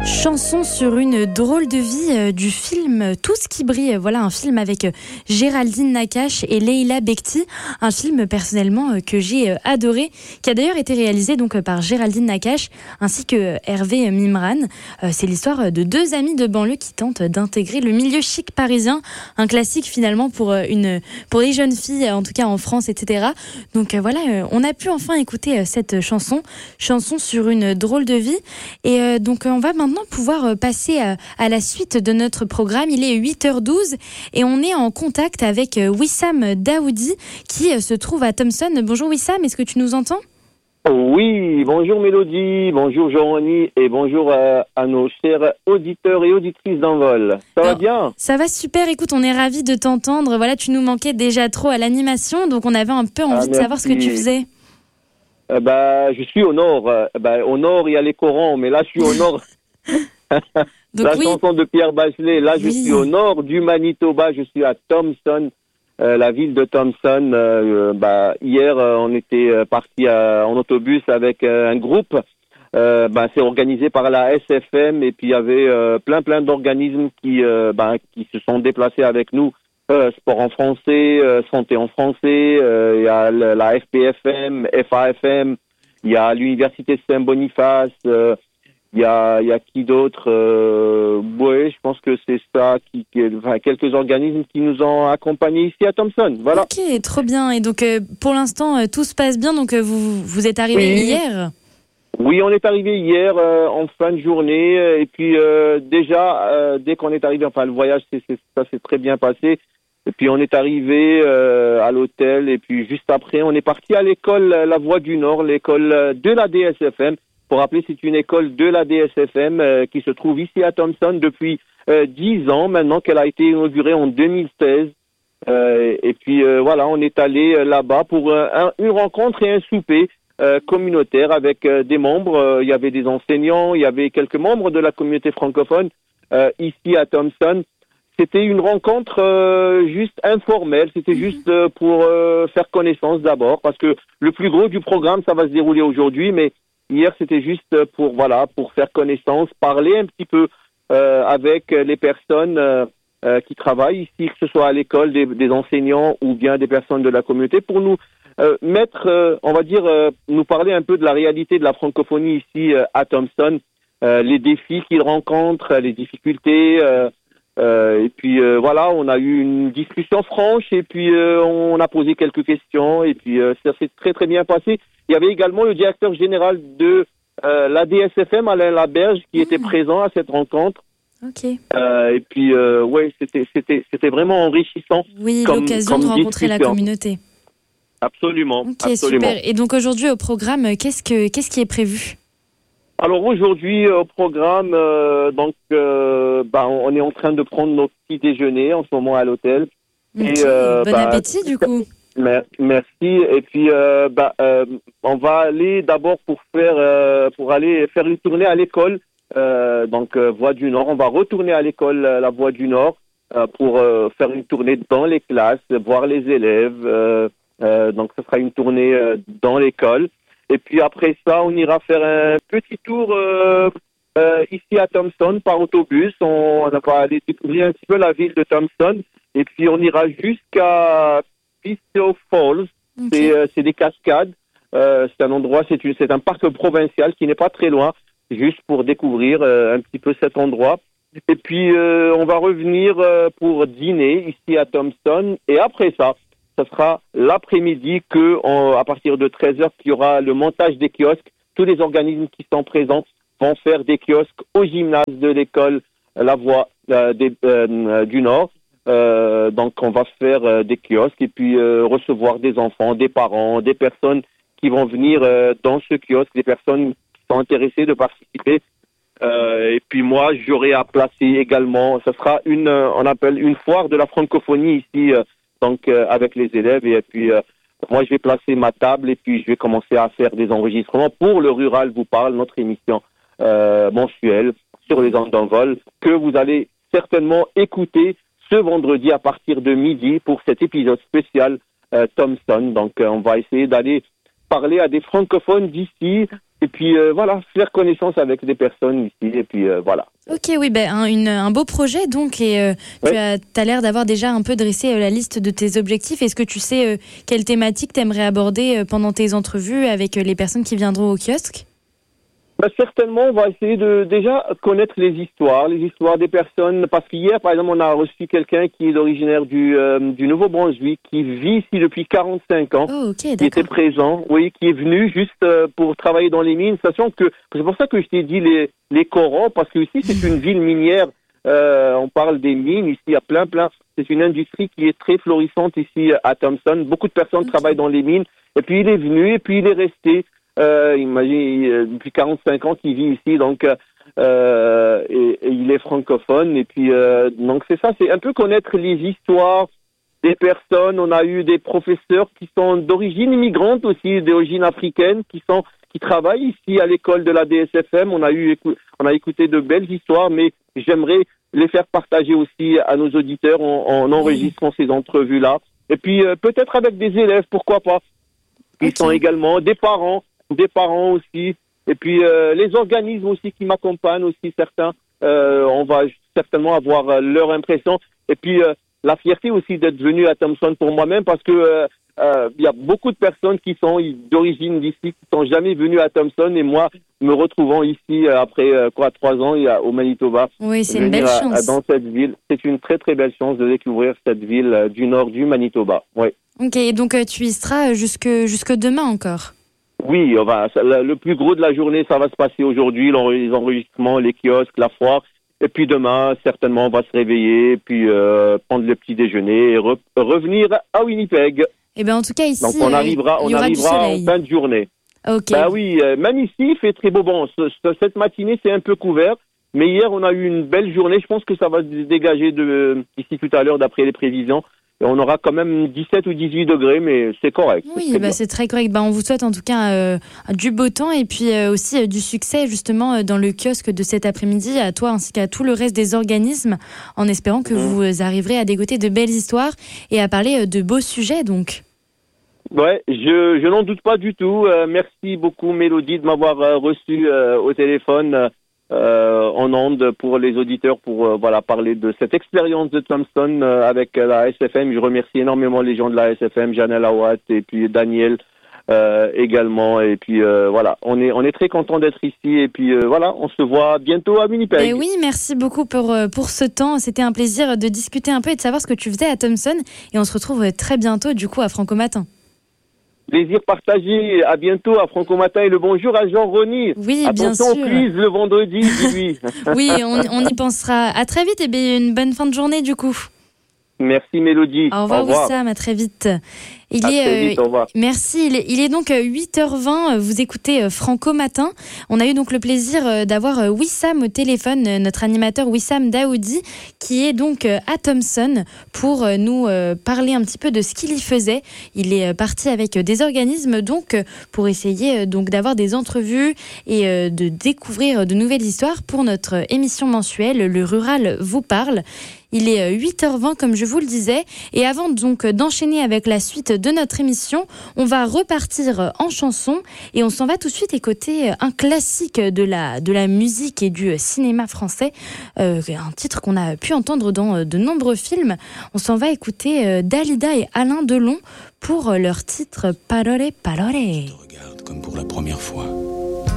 Chanson sur une drôle de vie du film Tout ce qui brille. Voilà, un film avec Géraldine Nakache et Leila Bekti. Un film personnellement que j'ai adoré, qui a d'ailleurs été réalisé donc par Géraldine Nakache ainsi que Hervé Mimran. C'est l'histoire de deux amis de banlieue qui tentent d'intégrer le milieu chic parisien. Un classique finalement pour les jeunes filles, en tout cas en France, etc. Donc voilà, on a pu enfin écouter cette chanson sur une drôle de vie. Et donc on va maintenant pouvoir passer à la suite de notre programme. Il est 8h12 et on est en contact avec Wissam Daoudi qui se trouve à Thomson. Bonjour Wissam, est-ce que tu nous entends ? Oui, bonjour Mélodie, bonjour Joanie et bonjour à nos chers auditeurs et auditrices d'Envol. Ça va bien ? Ça va super, écoute, on est ravis de t'entendre. Voilà, tu nous manquais déjà trop à l'animation, donc on avait un peu envie de savoir ce que tu faisais. Je suis au nord. Au nord, il y a les Corans, mais là, je suis au nord. Donc, la chanson de Pierre Bachelet. Là, je suis au nord du Manitoba. Je suis à Thomson, la ville de Thomson. Hier, on était parti en autobus avec un groupe. C'est organisé par la SFM et puis il y avait plein d'organismes qui se sont déplacés avec nous. Sport en français, santé en français, il y a la FPFM, FAFM, il y a l'université Saint-Boniface, il y a qui d'autre je pense que c'est ça quelques organismes qui nous ont accompagnés ici à Thomson. Voilà. Ok, trop bien. Et donc pour l'instant tout se passe bien. Donc vous êtes arrivé hier. Oui, on est arrivé hier en fin de journée et puis déjà dès qu'on est arrivé, le voyage ça s'est très bien passé. Et puis on est arrivé à l'hôtel et puis juste après on est parti à l'école La Voie du Nord, l'école de la DSFM. Pour rappeler, c'est une école de la DSFM qui se trouve ici à Thomson depuis 10 ans maintenant, qu'elle a été inaugurée en 2016. Et puis on est allé là-bas pour une rencontre et un souper communautaire avec des membres. Il y avait des enseignants, il y avait quelques membres de la communauté francophone ici à Thomson. C'était une rencontre juste informelle, c'était juste pour faire connaissance d'abord, parce que le plus gros du programme, ça va se dérouler aujourd'hui, mais hier, c'était juste pour faire connaissance, parler un petit peu avec les personnes qui travaillent ici, que ce soit à l'école, des enseignants ou bien des personnes de la communauté, pour nous nous parler un peu de la réalité de la francophonie ici à Thomson, les défis qu'ils rencontrent, les difficultés. Et puis on a eu une discussion franche et puis on a posé quelques questions et puis ça s'est très très bien passé. Il y avait également le directeur général de la DSFM, Alain Laberge, qui était présent à cette rencontre. Ok. Et puis c'était vraiment enrichissant. Oui, l'occasion de rencontrer la communauté. Absolument. Ok, absolument. Super. Et donc aujourd'hui au programme, qu'est-ce qui est prévu ? Alors aujourd'hui au programme, on est en train de prendre nos petits déjeuners en ce moment à l'hôtel. Okay. Bon appétit du coup. Merci. Et puis on va aller d'abord pour aller faire une tournée à l'école. Voie du Nord. On va retourner à l'école la Voie du Nord pour faire une tournée dans les classes, voir les élèves. Donc ce sera une tournée dans l'école. Et puis après ça, on ira faire un petit tour ici à Thomson par autobus. On va aller découvrir un petit peu la ville de Thomson. Et puis on ira jusqu'à Piso Falls. Okay. C'est des cascades. C'est un endroit, c'est un parc provincial qui n'est pas très loin, juste pour découvrir un petit peu cet endroit. Et puis on va revenir pour dîner ici à Thomson. Et après ça sera l'après-midi à partir de 13h qu'il y aura le montage des kiosques. Tous les organismes qui sont présents vont faire des kiosques au gymnase de l'école La Voie du Nord. Donc on va faire des kiosques et puis recevoir des enfants, des parents, des personnes qui vont venir dans ce kiosque, des personnes qui sont intéressées de participer. Et puis moi, j'aurai à placer également, ça sera on appelle une foire de la francophonie ici, avec les élèves. Et puis moi, je vais placer ma table et puis je vais commencer à faire des enregistrements pour le Rural vous parle, notre émission mensuelle sur les ondes d'Envol, que vous allez certainement écouter ce vendredi à partir de midi pour cet épisode spécial Thomson. Donc on va essayer d'aller parler à des francophones d'ici Et puis voilà, faire connaissance avec des personnes ici. Et puis voilà. Ok, oui, un beau projet donc. Et tu as l'air d'avoir déjà un peu dressé la liste de tes objectifs. Est-ce que tu sais quelle thématique tu aimerais aborder pendant tes entrevues avec les personnes qui viendront au kiosque ? Certainement, on va essayer de déjà connaître les histoires des personnes. Parce qu'hier, par exemple, on a reçu quelqu'un qui est originaire du Nouveau-Brunswick, qui vit ici depuis 45 ans, qui était présent, qui est venu juste pour travailler dans les mines. Sachant que c'est pour ça que je t'ai dit les coraux, parce que ici c'est une ville minière. On parle des mines ici, il y a plein. C'est une industrie qui est très florissante ici à Thompson. Beaucoup de personnes travaillent dans les mines. Et puis il est venu et puis il est resté. Imagine, depuis 45 ans qu'il vit ici, donc et il est francophone. Et puis donc c'est ça, c'est un peu connaître les histoires des personnes. On a eu des professeurs qui sont d'origine immigrante aussi, d'origine africaine, qui travaillent ici à l'école de la DSFM. On a écouté de belles histoires, mais j'aimerais les faire partager aussi à nos auditeurs en enregistrant ces entrevues-là. Et puis peut-être avec des élèves, pourquoi pas, qui sont également des parents aussi, et puis les organismes aussi qui m'accompagnent aussi, certains, on va certainement avoir leur impression, et puis la fierté aussi d'être venu à Thompson pour moi-même, parce que il y a beaucoup de personnes qui sont d'origine d'ici, qui sont jamais venues à Thompson, et moi, me retrouvant ici après 3 ans au Manitoba. Oui, c'est une belle chance. Dans cette ville, c'est une très très belle chance de découvrir cette ville du nord du Manitoba. Oui. Ok, donc tu y seras jusque demain encore. Oui, le plus gros de la journée, ça va se passer aujourd'hui, les enregistrements, les kiosques, la foire. Et puis demain, certainement, on va se réveiller, puis prendre le petit déjeuner et revenir à Winnipeg. Et en tout cas, ici, donc on arrivera en fin de journée. Ok. Oui, même ici, il fait très beau. Bon, cette matinée, c'est un peu couvert. Mais hier, on a eu une belle journée. Je pense que ça va se dégager ici tout à l'heure, d'après les prévisions. Et on aura quand même 17 ou 18 degrés, mais c'est correct. Oui, c'est très correct. On vous souhaite en tout cas du beau temps et puis aussi du succès justement dans le kiosque de cet après-midi, à toi ainsi qu'à tout le reste des organismes, en espérant que vous arriverez à dégoter de belles histoires et à parler de beaux sujets donc. Ouais, je n'en doute pas du tout. Merci beaucoup Mélodie de m'avoir reçu au téléphone. En ondes pour les auditeurs pour parler de cette expérience de Thompson avec la SFM. Je remercie énormément les gens de la SFM, Janelle Awat et puis Daniel également. Et puis on est très content d'être ici et puis on se voit bientôt à Winnipeg. Et oui, merci beaucoup pour ce temps. C'était un plaisir de discuter un peu et de savoir ce que tu faisais à Thompson. Et on se retrouve très bientôt du coup à Franco Matin. Plaisir partagé. À bientôt à Franco Matin et le bonjour à Jean-Rony. Oui, bien sûr. Attention au quiz le vendredi, dis-lui. Oui, on y pensera. À très vite et une bonne fin de journée du coup. Merci Mélodie. Au revoir Wissam, à très vite. Au revoir. Merci, il est donc 8h20, vous écoutez Franco Matin. On a eu donc le plaisir d'avoir Wissam au téléphone, notre animateur Wissam Daoudi, qui est donc à Thompson pour nous parler un petit peu de ce qu'il y faisait. Il est parti avec des organismes donc pour essayer donc d'avoir des entrevues et de découvrir de nouvelles histoires pour notre émission mensuelle Le Rural vous parle. Il est 8h20 comme je vous le disais et avant donc d'enchaîner avec la suite de notre émission, on va repartir en chanson et on s'en va tout de suite écouter un classique de la musique et du cinéma français, un titre qu'on a pu entendre dans de nombreux films. On s'en va écouter Dalida et Alain Delon pour leur titre Parole Parole. Je te regarde comme pour la première fois.